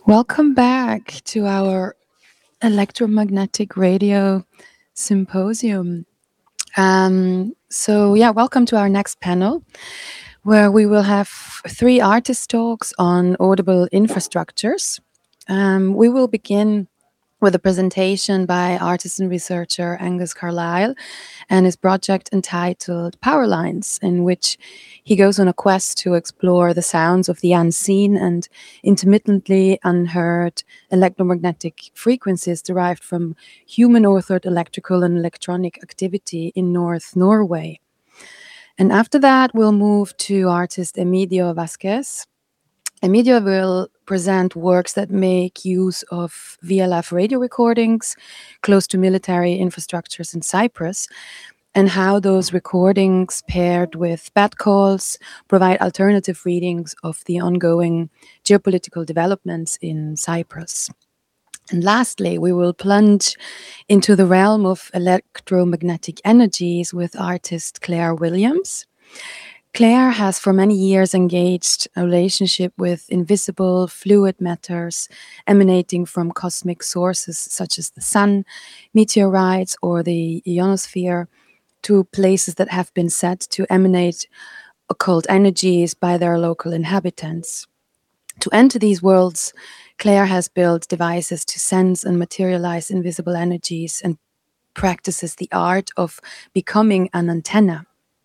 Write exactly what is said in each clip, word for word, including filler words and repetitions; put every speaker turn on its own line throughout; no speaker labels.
Welcome back to our electromagnetic radio symposium. Um, so yeah, welcome to our next panel, where we will have three artist talks on audible infrastructures. Um, we will begin with a presentation by artist and researcher Angus Carlisle and his project entitled Power Lines, in which he goes on a quest to explore the sounds of the unseen and intermittently unheard electromagnetic frequencies derived from human-authored electrical and electronic activity in North Norway. And after that, we'll move to artist Emidio Vasquez. Emidio will present works that make use of V L F radio recordings close to military infrastructures in Cyprus, and how those recordings paired with bat calls provide alternative readings of the ongoing geopolitical developments in Cyprus. And lastly, we will plunge into the realm of electromagnetic energies with artist Claire Williams. Claire has for many years engaged a relationship with invisible fluid matters emanating from cosmic sources such as the sun, meteorites, or the ionosphere, to places that have been said to emanate occult energies by their local inhabitants. To enter these worlds, Claire has built devices to sense and materialize invisible energies and practices the art of becoming an antenna.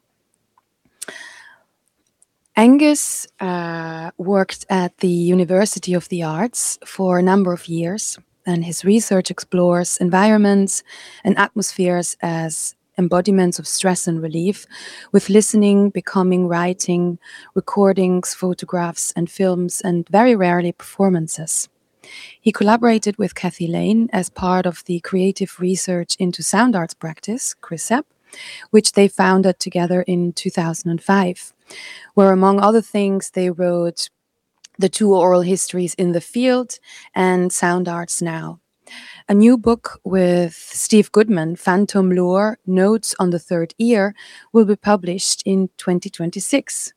Angus uh, worked at the University of the Arts for a number of years, and his research explores environments and atmospheres as embodiments of stress and relief, with listening becoming writing, recordings, photographs, and films, and very rarely performances. He collaborated with Kathy Lane as part of the Creative Research into Sound Arts Practice, CRISEP, which they founded together in two thousand five, where, among other things, they wrote The Two Oral Histories in the Field and Sound Arts Now. A new book with Steve Goodman, Phantom Lure, Notes on the Third Ear, will be published in twenty twenty-six.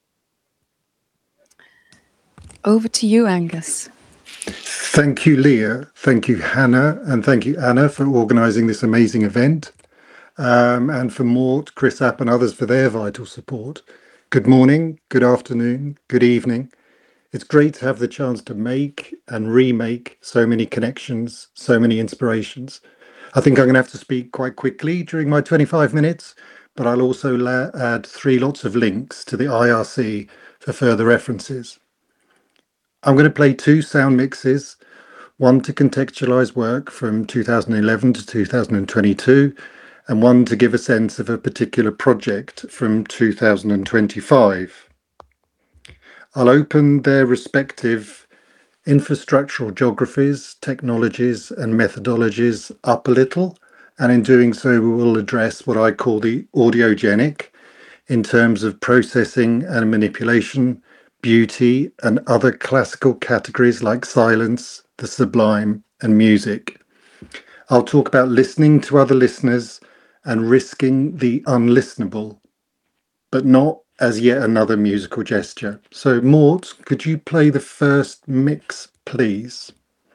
Over to you, Angus.
Thank you, Leah. Thank you, Hannah. And thank you, Anna, for organising this amazing event. Um, and for Mort, Chris App and others for their vital support. Good morning, good afternoon, good evening. It's great to have the chance to make and remake so many connections, so many inspirations. I think I'm going to have to speak quite quickly during my twenty-five minutes, but I'll also la- add three lots of links to the I R C for further references. I'm going to play two sound mixes, one to contextualize work from two thousand eleven to two thousand twenty-two, and one to give a sense of a particular project from two thousand twenty-five. I'll open their respective infrastructural geographies, technologies, and methodologies up a little, and in doing so we will address what I call the audiogenic in terms of processing and manipulation, beauty, and other classical categories like silence, the sublime, and music. I'll talk about listening to other listeners and risking the unlistenable, but not as yet another musical gesture. So, Mort, could you play the first mix, please?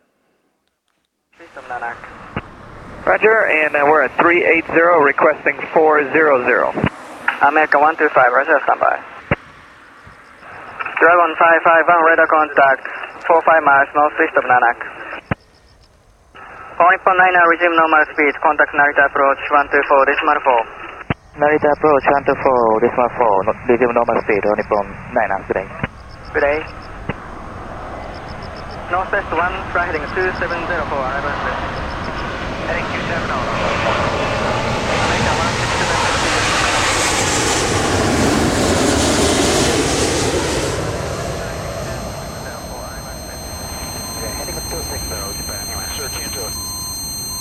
Roger, and uh, we're at three eighty, requesting four hundred.
America one two five, Roger, standby. Dragon five five one, radar contact, four five miles northeast of Nanak. All Nippon nine, resume normal speed, contact Narita approach one two four, decimal four.
Narita approach one two four, decimal four, resume normal speed, All Nippon nine, good day.
Good day. Northwest one, fly heading two seven zero four, arrival.
Heading two seven zero.